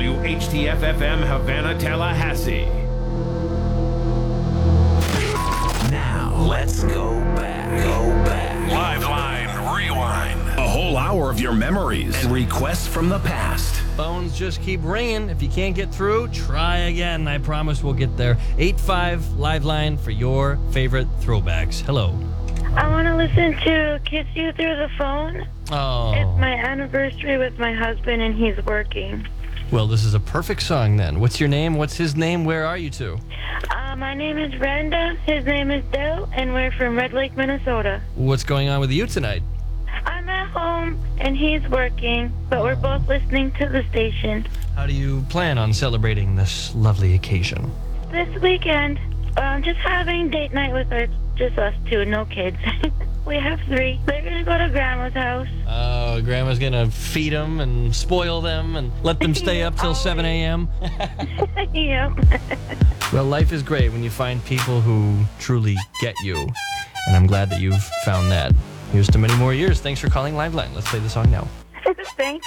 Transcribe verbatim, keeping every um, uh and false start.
W H T F F M Havana, Tallahassee. Now, let's go back. Go back. Liveline Rewind. A whole hour of your memories and requests from the past. Phones just keep ringing. If you can't get through, try again. I promise we'll get there. eight five Liveline for your favorite throwbacks. Hello. I want to listen to Kiss You Through the Phone. Oh. It's my anniversary with my husband, and he's working. Well, this is a perfect song then. What's your name? What's his name? Where are you two? Uh, my name is Brenda. His name is Dale, and we're from Red Lake, Minnesota. What's going on with you tonight? I'm at home, and he's working, but we're both listening to the station. How do you plan on celebrating this lovely occasion? This weekend, um, just having date night with our, just us two, no kids. We have three. They're going to go to Grandma's house. Oh, Grandma's going to feed them and spoil them and let them stay up till seven a.m.? Yep. Well, life is great when you find people who truly get you. And I'm glad that you've found that. Here's to many more years. Thanks for calling Liveline. Let's play the song now. Thank